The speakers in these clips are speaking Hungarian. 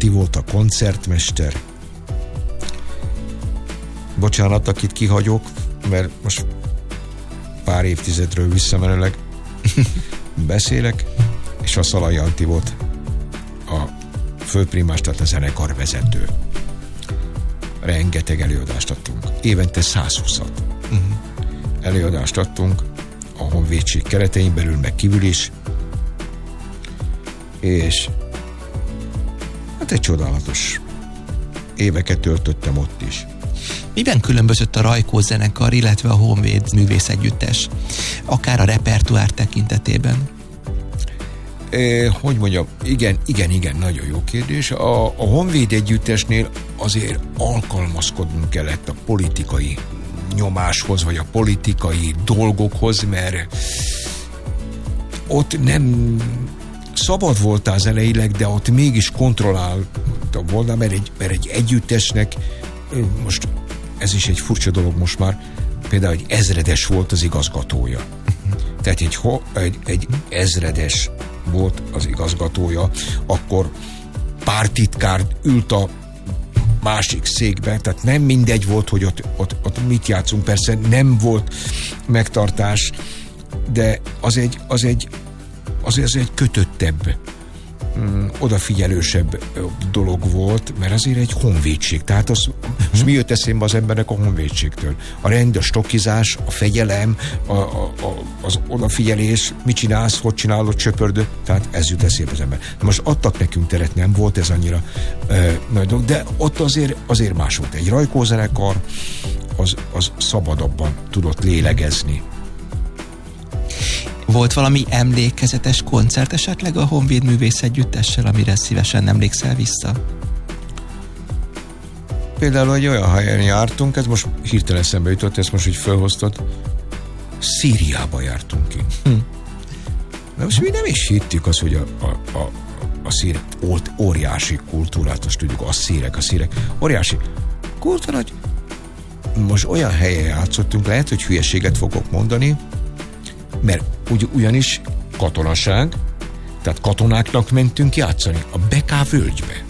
Anti volt a koncertmester. Bocsánat, akit kihagyok, mert most pár évtizedről visszamenőleg beszélek, és a Szalai Anti volt a főprimás, tehát a zenekarvezető. Rengeteg előadást adtunk. Évente 120-at. Előadást adtunk a honvédség keretein belül, meg kívül is. És hát egy csodálatos éveket töltöttem ott is. Miben különbözött a Rajkó zenekar, illetve a Honvéd művészegyüttes? Akár a repertoár tekintetében? Hogy mondjam, igen, nagyon jó kérdés. A Honvéd együttesnél azért alkalmazkodnunk kellett a politikai nyomáshoz, vagy a politikai dolgokhoz, mert ott nem szabad voltál zeneileg, de ott mégis kontrollálta volna, mert egy együttesnek, most ez is egy furcsa dolog most már, például egy ezredes volt az igazgatója. Tehát egy ezredes volt az igazgatója, akkor pártitkár ült a másik székbe, tehát nem mindegy volt, hogy ott mit játszunk, persze nem volt megtartás, de az egy kötöttebb, odafigyelősebb dolog volt, mert azért egy honvédség. Tehát most mi jött eszembe az embernek a honvédségtől? A rend, a stokkizás, a fegyelem, az odafigyelés, mit csinálsz, hogy csinálod, csöpördő, tehát ez jut eszébe az ember. Most adtak nekünk teret, nem volt ez annyira nagy dolog, de ott azért más volt. Egy Rajkó zenekar az szabadabban tudott lélegezni. Volt valami emlékezetes koncert esetleg a Honvéd művészegyüttessel, amire szívesen emlékszel vissza? Például egy olyan helyen jártunk, ez most hirtelen eszembe jutott, ezt most úgy felhoztad, Szíriába jártunk ki. De most mi nem is hittük azt, hogy a szírek óriási kultúrát, most tudjuk, a szírek, óriási kultúra, hogy most olyan helyen játszottunk, lehet, hogy hülyeséget fogok mondani, mert ugyanis katonaság, tehát katonáknak mentünk játszani a Beká völgybe.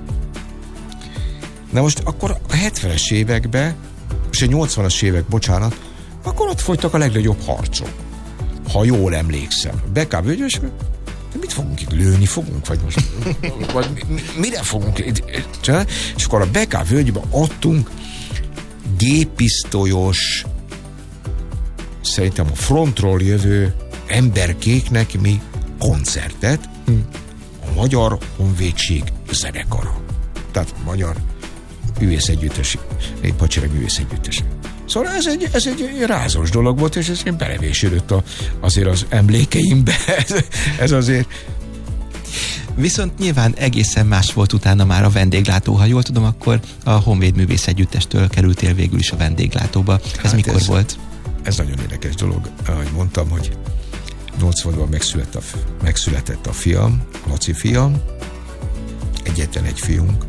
Na most akkor a 70-es években, és a 80-as évek, bocsánat, akkor ott folytak a legnagyobb harcok. Ha jól emlékszem. Beká völgybe, és mit fogunk itt lőni? Fogunk? Vagy most vagy mire fogunk itt? És akkor a Beká völgybe adtunk géppisztolyos, szerintem a frontról jövő emberkéknek mi koncertet a Magyar Honvédség zenekara. Tehát Magyar Művészegyüttes, Néphadsereg Művészegyüttes. Szóval ez egy rázós dolog volt, és ez belevésődött azért az emlékeimbe. Ez azért. Viszont nyilván egészen más volt utána már a vendéglátó. Ha jól tudom, akkor a Honvéd Művészegyüttestől kerültél végül is a vendéglátóba. Ez mikor volt? Ez nagyon érdekes dolog, ahogy mondtam, hogy 80-ban megszületett a fiam, a Laci fiam, egyetlen egy fiunk,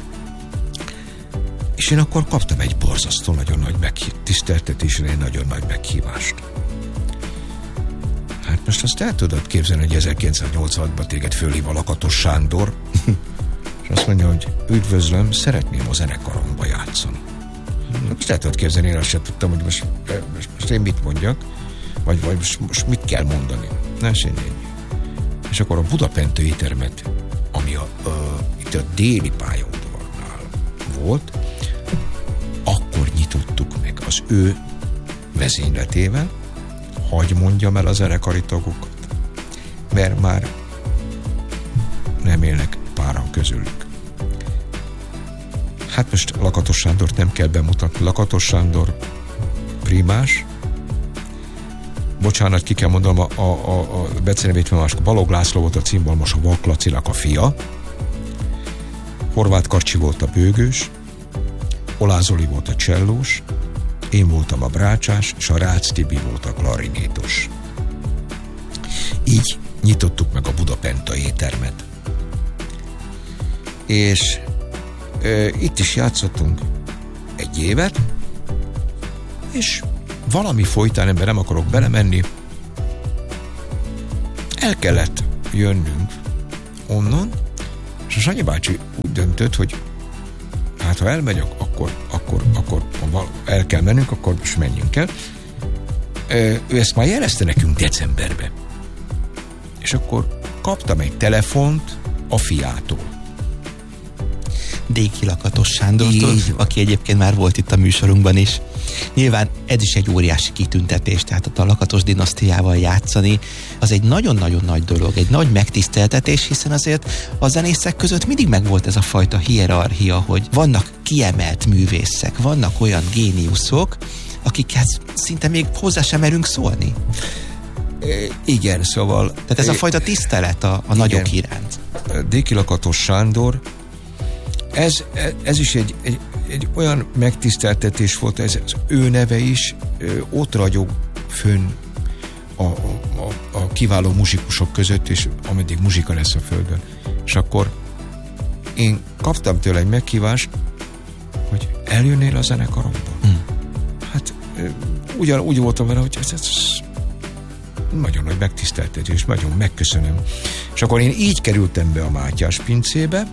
és én akkor kaptam egy borzasztó nagyon nagy megtiszteltetésre, egy nagyon nagy meghívást. Hát most azt el tudod képzelni, hogy 1986-ban téged fölhív a Lakatos Sándor, és azt mondja, hogy üdvözlöm, szeretném a zenekaromba játszani. Most el tudod képzelni, én azt sem tudtam, hogy most én mit mondjak, vagy most mit kell mondani. És akkor a Budapest éttermet, ami itt a déli pályaudvarnál volt, akkor nyitottuk meg az ő vezényletével, hagy mondjam el a zenekari tagokat, mert már nem élnek páran közülük. Hát most Lakatos Sándort nem kell bemutatni. Lakatos Sándor primás. Bocsánat, ki kell mondanom, a becenevét máskor. Balogh László volt a cimbalmos, a Vak Lacinak a fia. Horváth Karcsi volt a bőgős. Oláh Zoli volt a csellós. Én voltam a brácsás, és a Rácz Tibi volt a klarinétos. Így nyitottuk meg a Budapest éttermet. És itt is játszottunk egy évet, és valami folytán, ebben nem akarok belemenni, el kellett jönnünk onnan, és És a Sanyi bácsi úgy döntött, hogy hát ha elmegyek, akkor el kell mennünk, akkor most menjünk el. Ő ezt már jelezte nekünk decemberben. És akkor kaptam egy telefont a fiától. Déki Lakatos Sándortól, aki egyébként már volt itt a műsorunkban is. Nyilván ez is egy óriási kitüntetés, tehát ott a Lakatos dinasztiával játszani, az egy nagyon-nagyon nagy dolog, egy nagy megtiszteltetés, hiszen azért a zenészek között mindig megvolt ez a fajta hierarchia, hogy vannak kiemelt művészek, vannak olyan géniuszok, akikhez szinte még hozzá sem merünk szólni. Igen, szóval... Tehát ez a fajta tisztelet a nagyok iránt. Déki Lakatos Sándor, ez is egy olyan megtiszteltetés volt, ez az ő neve is ott ragyog fönn a kiváló muzsikusok között, és ameddig muzsika lesz a földön. És akkor én kaptam tőle egy meghívást, hogy eljönnél a zenekaromba. Hát úgy voltam vele, hogy ez nagyon nagy megtiszteltetés, nagyon megköszönöm. És akkor én így kerültem be a Mátyás pincébe,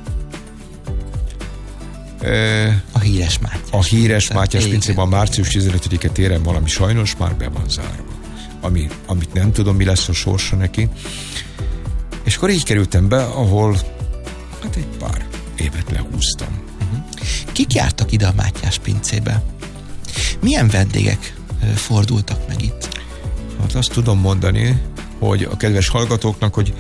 a híres Mátyás. A híres Mátyás pincében a március 15-e téren valami sajnos már be van zárva. Amit nem tudom, mi lesz a sorsa neki. És akkor így kerültem be, ahol hát egy pár évet lehúztam. Kik jártak ide a Mátyás pincébe? Milyen vendégek fordultak meg itt? Hát azt tudom mondani, hogy a kedves hallgatóknak, hogy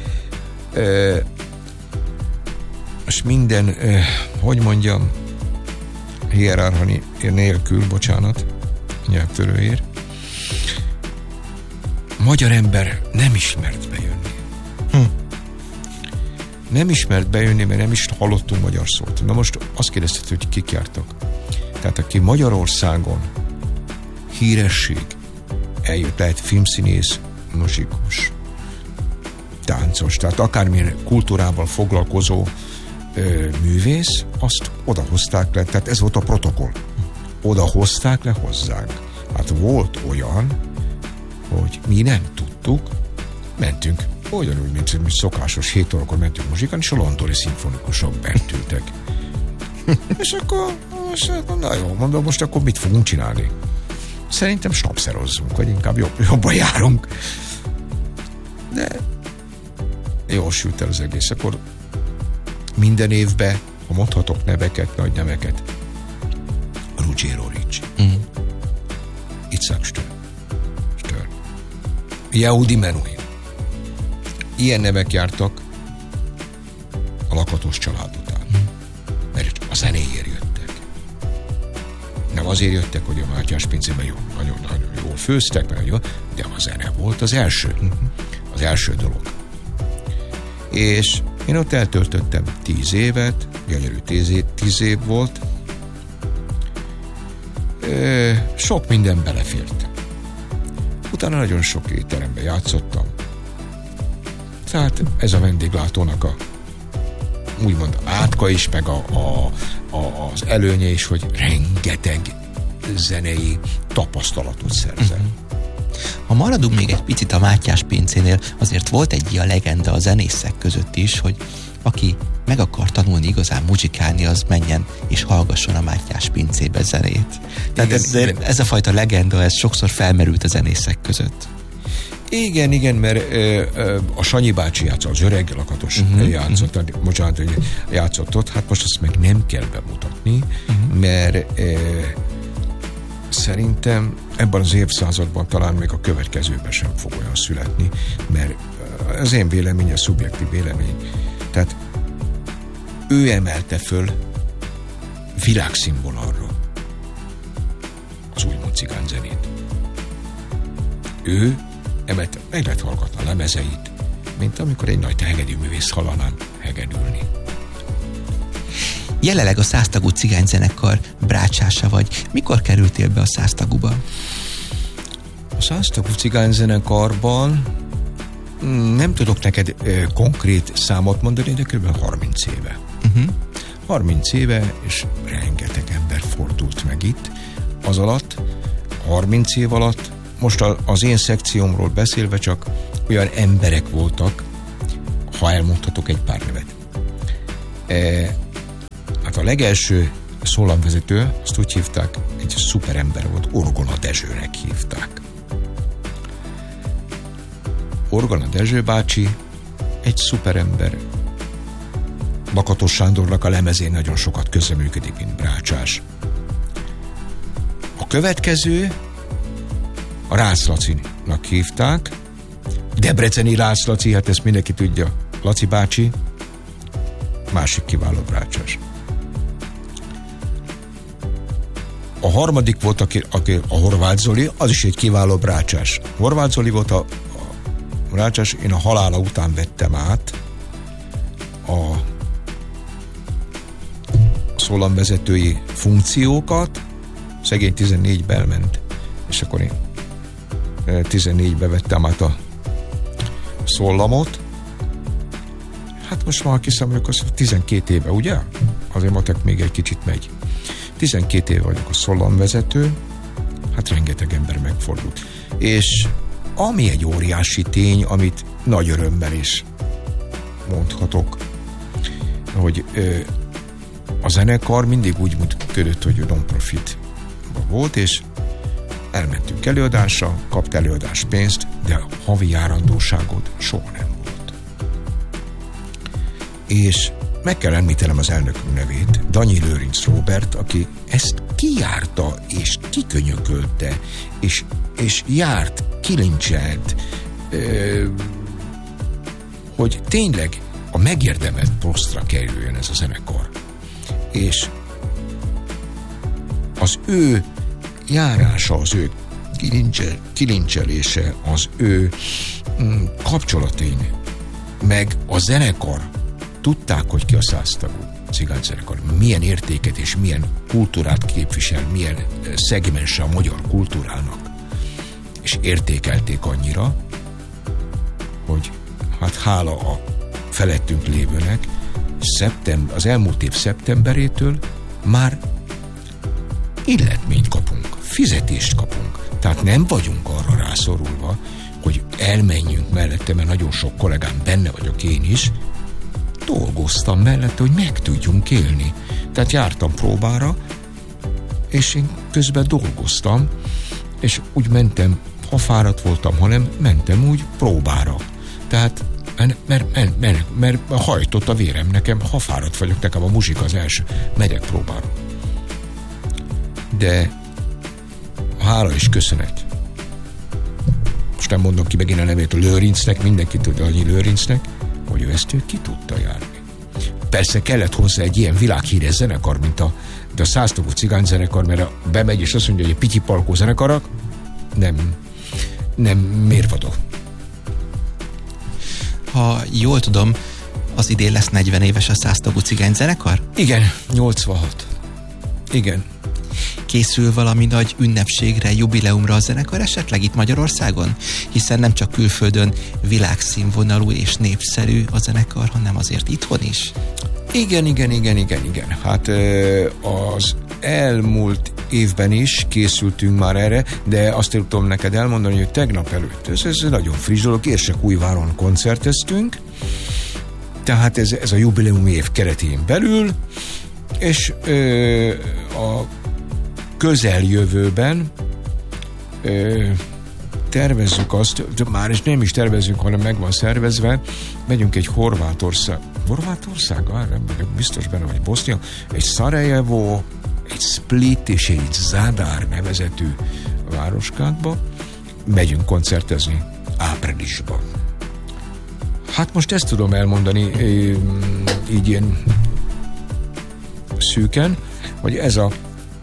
most minden, hogy mondjam, hierarchia nélkül, bocsánat, nyelvtörőért, magyar ember nem ismert bejönni. Nem ismert bejönni, mert nem is hallottunk magyar szót. Na most azt kérdezted, hogy kik jártak. Tehát aki Magyarországon híresség, eljött, lehet filmszínész, muzsikus, táncos, tehát akármilyen kultúrával foglalkozó művész, azt odahozták le, tehát ez volt a protokoll. Odahozták le hozzánk. Hát volt olyan, hogy mi nem tudtuk, mentünk, ugyanúgy, mint szokásos 7 órakor mentünk muzsikálni, és a londoni szimfonikusok bent ültek. És akkor, na jó, mondom, most akkor mit fogunk csinálni? Szerintem snapszerozzunk, vagy inkább jobban járunk. De jól sült el az egész. Akkor minden évben, ha mondhatok neveket, nagy neveket, Ruggiero Ricci, Itzhak Stern, Yehudi Menuhin. Ilyen nevek jártak a Lakatos család után. Mert a zenéért jöttek. Nem azért jöttek, hogy a Mátyás pincében nagyon jól főztek, de a zene volt az első. Az első dolog. És én ott eltöltöttem 10 évet, gyönyörű 10 év volt. Sok minden belefért. Utána nagyon sok étteremben játszottam. Tehát ez a vendéglátónak a úgymond átka is, meg az előnye is, hogy rengeteg zenei tapasztalatot szerzel. Ha maradunk még egy picit a Mátyás pincénél, azért volt egy ilyen legenda a zenészek között is, hogy aki meg akar tanulni igazán muzsikálni, az menjen és hallgasson a Mátyás pincébe zenét. Tehát ez a fajta legenda, ez sokszor felmerült a zenészek között. Igen, mert a Sanyi bácsi játszott, az öreg Lakatos játszott ott, hát most azt meg nem kell bemutatni, mert szerintem ebben az évszázadban talán még a következőben sem fog olyan születni, mert az én véleményem, szubjektív vélemény. Tehát ő emelte föl világszínvonalra az úgymond cigányzenét. Ő emelte, meg lehet hallgatni a lemezeit, mint amikor egy nagy hegedűművész hallanám hegedülni. Jelenleg a 100 tagú cigányzenekar brácsása vagy. Mikor kerültél be a 100 tagúba? A 100 tagú cigányzenekarban nem tudok neked konkrét számot mondani, de kb. 30 éve. 30 éve, és rengeteg ember fordult meg itt. Az alatt, 30 év alatt, most az én szekciómról beszélve csak olyan emberek voltak, ha elmondhatok egy pár nevet. Hát a legelső szólamvezető, azt úgy hívták, egy szuperember volt, Orgona Dezsőnek hívták. Orgona Dezső bácsi egy szuperember. Lakatos Sándornak a lemezén nagyon sokat közreműködik, mint brácsás. A következő a Rácz Lacinak hívták, debreceni Rácz Laci, hát ezt mindenki tudja, Laci bácsi, másik kiváló brácsás. A harmadik volt, aki a Horváth Zoli, az is egy kiváló brácsás. Horváth Zoli volt a brácsás, én a halála után vettem át a szólamvezetői funkciókat, szegény 14-be elment, és akkor én 14-be vettem át a szólamot. Hát most már kiszámoljuk, az 12 éve, ugye? Azért matek még egy kicsit megy. 12 éve vagyok a szólamvezető, hát rengeteg ember megfordult. És ami egy óriási tény, amit nagy örömmel is mondhatok, hogy a zenekar mindig úgy működött, hogy non-profit volt, és elmentünk előadásra, kapt előadás pénzt, de havi járandóságot soha nem volt. És meg kell említenem az elnökünk nevét, Danyi Lőrinc Róbert, aki ezt kijárta, és kikönyökölte, és járt, kilincselt, hogy tényleg a megérdemelt posztra kerüljön ez a zenekar. És az ő járása, az ő kilincselése, az ő kapcsolatain, meg a zenekar tudták, hogy ki a 100 tagú cigányzenekar, milyen értéket és milyen kultúrát képvisel, milyen szegmense a magyar kultúrának, és értékelték annyira, hogy hát hála a felettünk lévőnek az elmúlt év szeptemberétől már illetményt kapunk, fizetést kapunk. Tehát nem vagyunk arra rászorulva, hogy elmenjünk mellette, mert nagyon sok kollégám, benne vagyok én is, dolgoztam mellette, hogy meg tudjunk élni. Tehát jártam próbára, és én közben dolgoztam, és úgy mentem, ha fáradt voltam, ha nem, mentem úgy próbára. Tehát mert hajtott a vérem nekem, ha fáradt vagyok, nekem a muzsika az első, megyek próbára. De hála és köszönet. Most nem mondom ki megint a nevét a Lőrincnek, mindenki tudja, Annyi Lőrincnek, hogy ő ezt ki tudta járni. Persze kellett hozzá egy ilyen világhíres zenekar, mint a 100 tagú cigányzenekar, mert bemegy és azt mondja, hogy a Pityi Palkó zenekarak, nem mérvadó. Ha jól tudom, az idén lesz 40 éves a 100 tagú cigányzenekar? Igen, 86. Igen. Készül valami nagy ünnepségre, jubileumra a zenekar esetleg itt Magyarországon? Hiszen nem csak külföldön világszínvonalú és népszerű a zenekar, hanem azért itthon is. Igen. Hát az elmúlt évben is készültünk már erre, de azt tudom neked elmondani, hogy tegnap előtt, ez nagyon friss dolog, Érsekújváron koncerteztünk, tehát ez a jubileum év keretén belül, és a közeljövőben tervezzük azt, már is nem is tervezzük, hanem meg van szervezve, megyünk egy Horvátországgal, biztos benne, vagy Bosznia, egy Szarajevo, egy Split és egy Zadar nevezetű városkákba, megyünk koncertezni áprilisban. Hát most ezt tudom elmondani így ilyen szűken, hogy ez a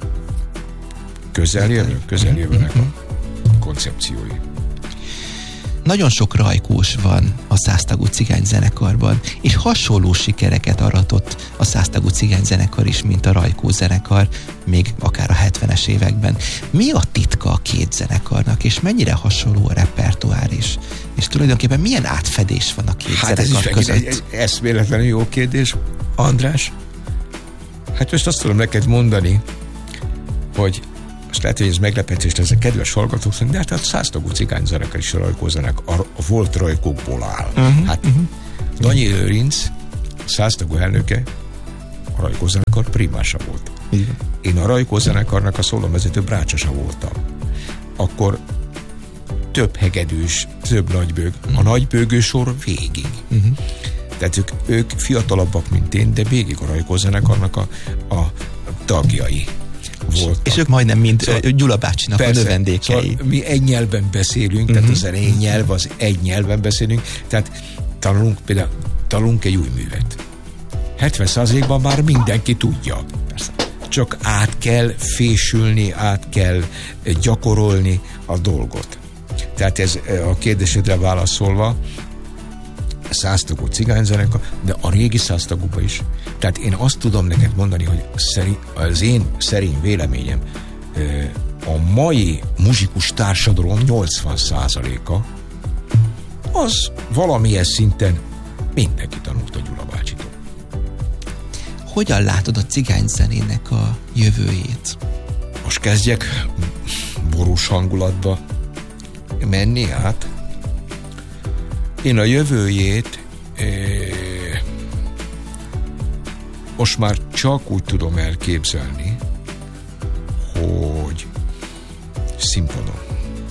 közeljövőnek a koncepciói. Nagyon sok rajkós van a 100 tagú cigányzenekarban, és hasonló sikereket aratott a 100 tagú cigányzenekar is, mint a rajkó zenekar, még akár a 70-es években. Mi a titka a két zenekarnak, és mennyire hasonló a repertoár is? És tulajdonképpen milyen átfedés van a két zenekar között? Ez véletlenül jó kérdés, András. Hát most azt tudom neked mondani, hogy most lehet, hogy ez meglepetés, ez a kedves hallgatók, de hát a 100 tagú cigányzenekar is a rajkózenek, a volt rajkókból áll. Danyi Lőrinc, 100 tagú elnöke, a Rajkó zenekar primása volt. Igen. Én a Rajkó zenekarnak a szólóvezető brácsosa voltam. Akkor több hegedűs, több nagybőg. A nagybőgő sor végig. Tehát ők fiatalabbak, mint én, de végig a Rajkó zenekarnak a tagjai voltak. És ők majdnem, mint Gyula bácsinak persze, a növendékei. Szóval mi egy nyelven beszélünk, tehát a zenei nyelv az egy nyelven beszélünk, tehát tanulunk egy új művet. 70%-ban már mindenki tudja. Persze. Csak át kell fésülni, át kell gyakorolni a dolgot. Tehát ez a kérdésedre válaszolva, száztagú cigányzenekar, de a régi száztagúban is. Tehát én azt tudom neked mondani, hogy az én szerény véleményem, a mai muzsikus társadalom 80%-a az valamilyen szinten mindenki tanult a Gyula bácsitól. Hogyan látod a cigányzenének a jövőjét? Most kezdjek borús hangulatba menni át. Én a jövőjét most már csak úgy tudom elképzelni, hogy színpadon.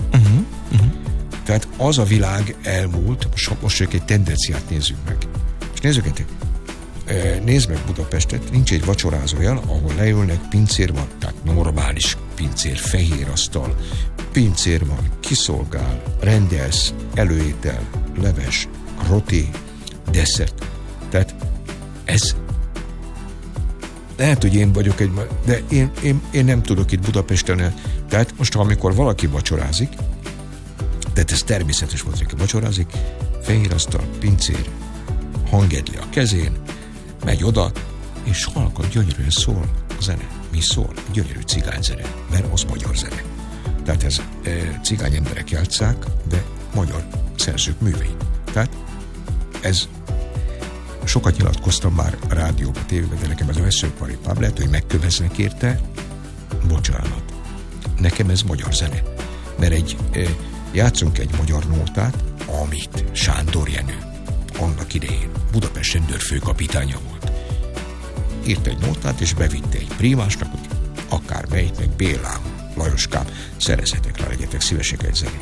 Tehát az a világ elmúlt, most egy tendenciát nézzük meg. És nézd meg Budapestet, nincs egy vacsorázójel, ahol leülnek, pincér van, tehát normális pincér, fehér asztal, pincér van, kiszolgál, rendelsz, előétel, leves, roti, desszert. Tehát ez lehet, hogy én vagyok de én nem tudok itt Budapesten. Tehát most, amikor valaki vacsorázik, tehát ez természetes volt, hogy vacsorázik, fehér asztal, pincér, hangedli a kezén, megy oda, és halkan gyönyörűen szól a zene. Mi szól? Gyönyörű cigányzene, mert az magyar zene. Tehát ez cigány emberek játsszák, de magyar szerzők műveit. Tehát ez sokat nyilatkoztam már a rádióban, tévében, de nekem ez a veszőparipám, lehet, hogy megköveznek érte, bocsánat. Nekem ez magyar zene. Mert játszunk egy magyar nótát, amit Sándor Jenő annak idején Budapest rendőrfőkapitánya volt. Írt egy nótát, és bevitte egy primásnak, hogy akár melyiknek, Bélám, Lajoskám, szerezhetek rá, legyetek szívesek egy zenét.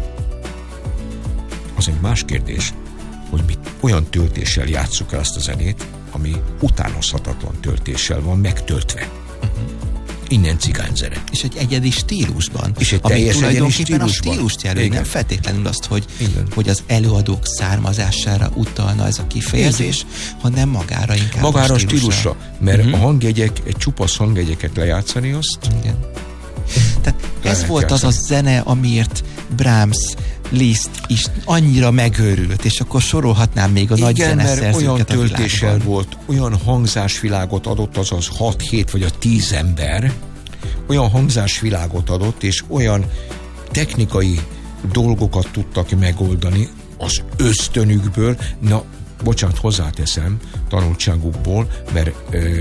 Az egy más kérdés, hogy mi olyan töltéssel játsszuk el azt a zenét, ami utánozhatatlan töltéssel van megtöltve. Innen cigányzene. És egy egyedi stílusban. És egy teljes egyedi stílusban. A stílust jelöli, nem feltétlenül azt, hogy az előadók származására utalna ez a kifejezés, hanem magára inkább magára a stílusra. Mert a hangjegyek, egy csupasz hangjegyeket lejátszani azt. Igen. Tehát ez volt az a zene, amiért Brahms, Liszt is annyira megőrült, és akkor sorolhatnám még a nagy zeneszerzőket. Igen, mert olyan töltéssel volt, olyan hangzásvilágot adott, azaz 6-7 vagy a 10 ember, olyan hangzásvilágot adott, és olyan technikai dolgokat tudtak megoldani az ösztönükből, bocsánat, hozzáteszem, tanultságukból, mert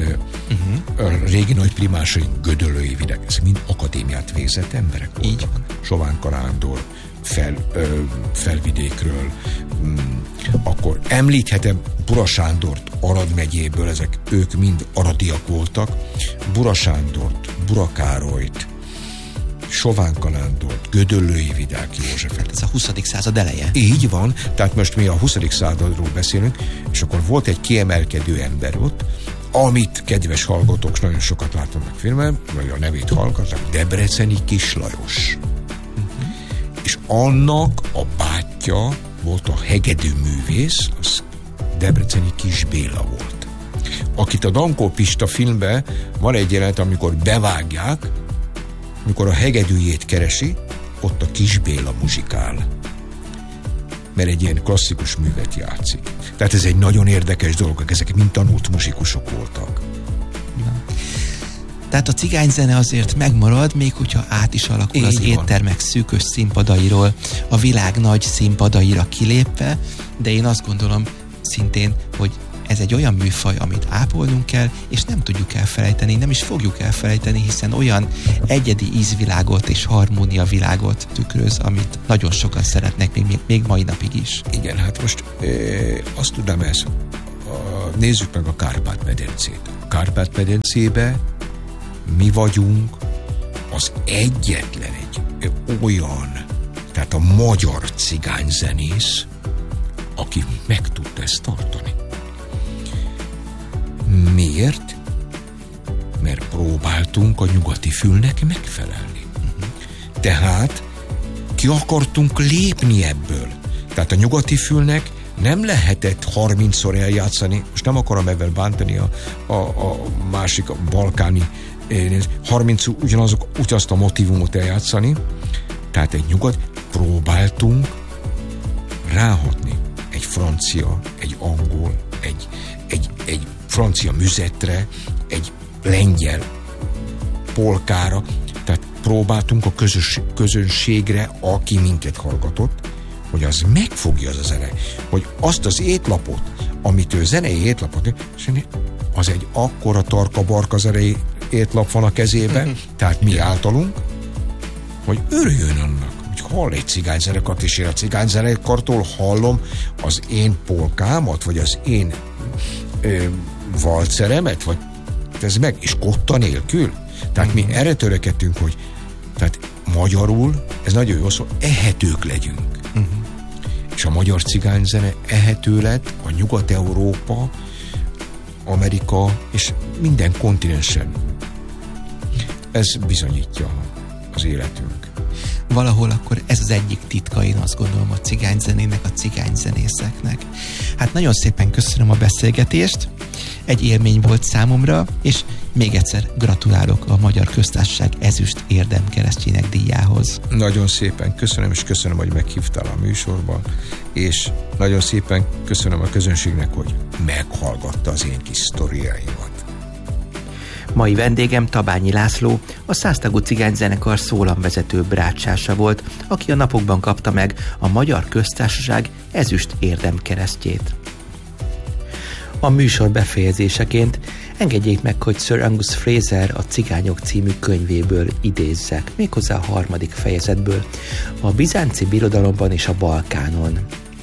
a régi nagy primásaink Gödöllői Vidák, ez mind akadémiát végzett emberek voltak. Így van. Sován Karándor, Felvidékről, akkor említhetem Bura Sándort Arad megyéből, ők mind aradiak voltak, Bura Sándort, Bura Károlyt, Sován Karándort, Gödöllői Vidák Józsefet. Ez a 20. század eleje. Így van, tehát most mi a 20. századról beszélünk, és akkor volt egy kiemelkedő ember ott, amit kedves hallgatók nagyon sokat látnak filmen, vagy a nevét hallgatnak, Debreceni Kis Lajos. És annak a bátyja volt a hegedűművész, az Debreceni Kis Béla volt. Akit a Dankó Pista filmben van egy jelenet, amikor bevágják, amikor a hegedűjét keresi, ott a Kis Béla muzsikál. Mert egy ilyen klasszikus művet játszik. Tehát ez egy nagyon érdekes dolog, ezek mind tanult muzsikusok voltak. Tehát a cigányzene azért megmarad, még hogyha át is alakul az éttermek szűkös színpadairól a világ nagy színpadaira kilépve, de én azt gondolom szintén, hogy ez egy olyan műfaj, amit ápolnunk kell, és nem tudjuk elfelejteni, nem is fogjuk elfelejteni, hiszen olyan egyedi ízvilágot és harmóniavilágot tükröz, amit nagyon sokan szeretnek még mai napig is. Igen, hát most azt tudnám nézzük meg a Kárpát-medencét. A Kárpát-medencébe mi vagyunk az egyetlen egy olyan, tehát a magyar cigányzenész, aki meg tudta ezt tartani. Miért? Mert próbáltunk a nyugati fülnek megfelelni. Tehát ki akartunk lépni ebből. Tehát a nyugati fülnek nem lehetett 30-szor eljátszani, most nem akarom ebben bántani a másik a balkáni 30 ugyanazt a motivumot eljátszani, tehát egy nyugat próbáltunk ráhatni egy francia, egy angol, egy francia müzetre, egy lengyel polkára, tehát próbáltunk a közönségre, aki minket hallgatott, hogy az megfogja az a zene, hogy azt az étlapot, amit ő zenei étlapot, az egy akkora tarka-barka zenei étlap van a kezében, tehát mi általunk, hogy örüljön annak, hogy hall egy cigányzenekart, és én a cigányzenekartól hallom az én polkámat, vagy az én valceremet, vagy ez meg, és kotta nélkül. Tehát mi erre törekedtünk, hogy tehát magyarul, ez nagyon jó szó, ehetők legyünk. És a magyar cigányzene ehető lett, a Nyugat-Európa, Amerika és minden kontinensen. Ez bizonyítja az életünk. Valahol akkor ez az egyik titka, én azt gondolom, a cigányzenének, a cigányzenészeknek. Hát nagyon szépen köszönöm a beszélgetést, egy élmény volt számomra, és még egyszer gratulálok a Magyar Köztársaság ezüst érdemkeresztjének díjához. Nagyon szépen köszönöm, és köszönöm, hogy meghívtál a műsorban, és nagyon szépen köszönöm a közönségnek, hogy meghallgatta az én kis sztoriáimat. Mai vendégem Tabányi László, a 100 tagú cigányzenekar szólamvezető brácsása volt, aki a napokban kapta meg a Magyar Köztársaság ezüst érdemkeresztjét. A műsor befejezéseként engedjék meg, hogy Sir Angus Fraser a Cigányok című könyvéből idézzek, méghozzá a 3. fejezetből, a bizánci birodalomban és a Balkánon.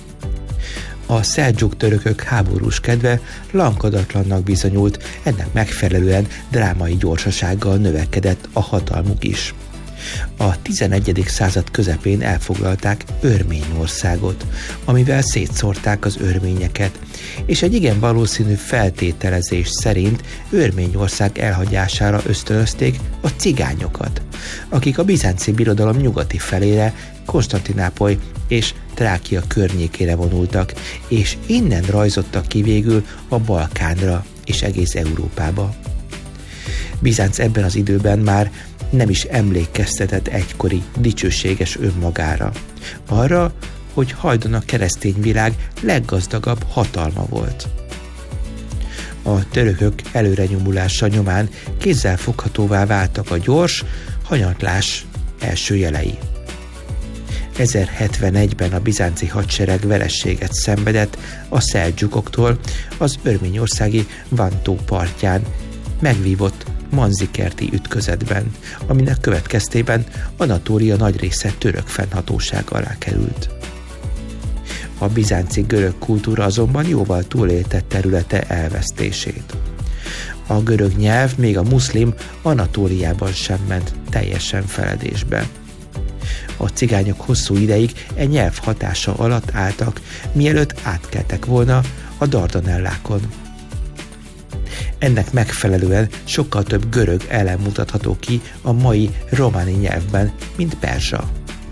A szeldzsuk törökök háborús kedve lankadatlannak bizonyult, ennek megfelelően drámai gyorsasággal növekedett a hatalmuk is. A 11. század közepén elfoglalták Örményországot, amivel szétszórták az örményeket, és egy igen valószínű feltételezés szerint Örményország elhagyására ösztönözték a cigányokat, akik a bizánci birodalom nyugati felére, Konstantinápoly és Trákia környékére vonultak, és innen rajzottak ki végül a Balkánra és egész Európába. Bizánc ebben az időben már nem is emlékeztetett egykori dicsőséges önmagára. Arra, hogy hajdan a keresztény világ leggazdagabb hatalma volt. A törökök előrenyomulása nyomán kézzelfoghatóvá váltak a gyors hanyatlás első jelei. 1071-ben a bizánci hadsereg vereséget szenvedett a szeldzsukoktól az örményországi Vantó partján megvívott manzikerti ütközetben, aminek következtében Anatólia nagy része török fennhatóság alá került. A bizánci görög kultúra azonban jóval túlélte területe elvesztését. A görög nyelv még a muszlim Anatóliában sem ment teljesen feledésbe. A cigányok hosszú ideig e nyelv hatása alatt álltak, mielőtt átkeltek volna a Dardanellákon. Ennek megfelelően sokkal több görög elem mutatható ki a mai románi nyelvben, mint perzsa.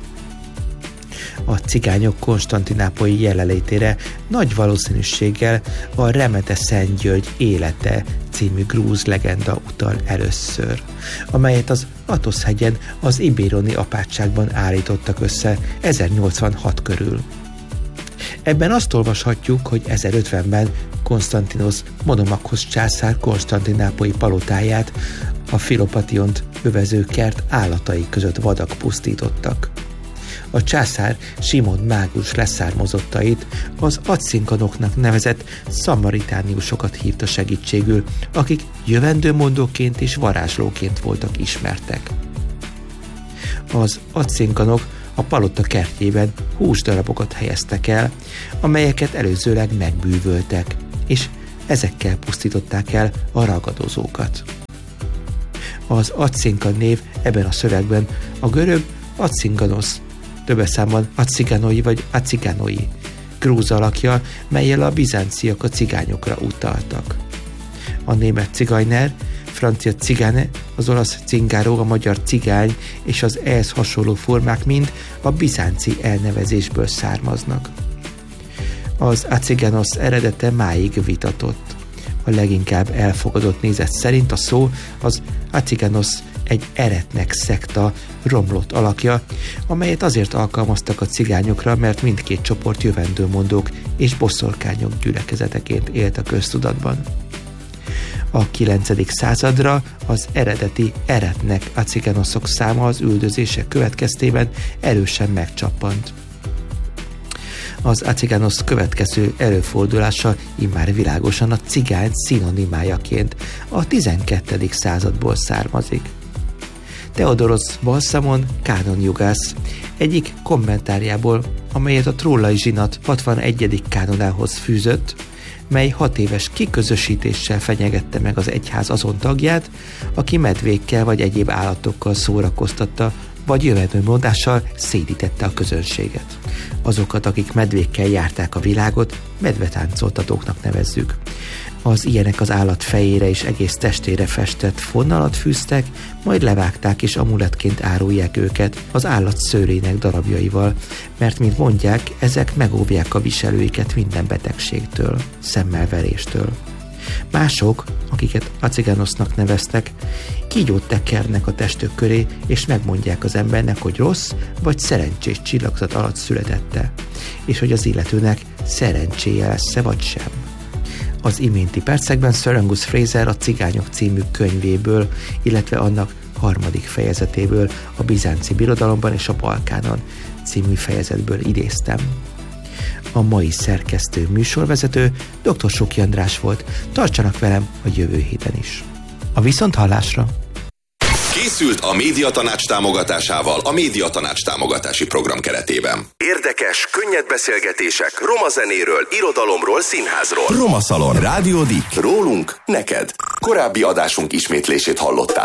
A cigányok konstantinápolyi jelenlétére nagy valószínűséggel a Remete Szent György élete című grúz legenda utal először, amelyet az Atosz-hegyen az Ibéroni apátságban állítottak össze 1086 körül. Ebben azt olvashatjuk, hogy 1050-ben Konstantinosz Monomakhosz császár konstantinápolyi palotáját a Filopationt övező kert állatai között vadak pusztítottak. A császár Simon mágus leszármazottait, az adszinkanoknak nevezett szamaritániusokat hívta segítségül, akik jövendőmondóként és varázslóként voltak ismertek. Az adszinkanok a palota kertjében húsdarabokat helyeztek el, amelyeket előzőleg megbűvöltek, és ezekkel pusztították el a ragadozókat. Az Acinka név ebben a szövegben a görög Acinganos, többes számban Aciganoi vagy Aciganoi, grúz alakja, mellyel a bizánciak a cigányokra utaltak. A német cigajner, francia cigane, az olasz cingáró, a magyar cigány és az ehhez hasonló formák mind a bizánci elnevezésből származnak. Az Aciganos eredete máig vitatott. A leginkább elfogadott nézet szerint a szó az Aciganos egy eretnek szekta romlott alakja, amelyet azért alkalmaztak a cigányokra, mert mindkét csoport jövendőmondók és boszorkányok gyülekezeteként élt a köztudatban. A 9. századra az eredeti eretnek Aciganoszok száma az üldözések következtében erősen megcsappant. Az Aciganos következő előfordulása immár világosan a cigány szinonimájaként a 12. századból származik. Theodoros Balsamon kánonjogász egyik kommentárjából, amelyet a Trólai Zsinat 61. kánonához fűzött, mely 6 éves kiközösítéssel fenyegette meg az egyház azon tagját, aki medvékkel vagy egyéb állatokkal szórakoztatta, vagy jövedelmmondással szédítette a közönséget. Azokat, akik medvékkel járták a világot, medvetáncoltatóknak nevezzük. Az ilyenek az állat fejére és egész testére festett fonnalat fűztek, majd levágták és amulettként árulják őket az állat szőrének darabjaival, mert, mint mondják, ezek megóvják a viselőiket minden betegségtől, szemmelveréstől. Mások, akiket Aciganosnak neveztek, kígyót tekernek a testük köré, és megmondják az embernek, hogy rossz vagy szerencsés csillagzat alatt születette, és hogy az illetőnek szerencséje lesz-e vagy sem. Az iménti percekben Sir Angus Fraser a Cigányok című könyvéből, illetve annak 3. fejezetéből, a Bizánci Birodalomban és a Balkánon című fejezetből idéztem. A mai szerkesztő műsorvezető dr. Soki András volt. Tartsanak velem a jövő héten is. A viszonthallásra! Készült a Médiatanács támogatásával a Médiatanács támogatási program keretében. Érdekes, könnyed beszélgetések roma zenéről, irodalomról, színházról. Roma Szalon. Rádió Dik. Rólunk, neked. Korábbi adásunk ismétlését hallottál.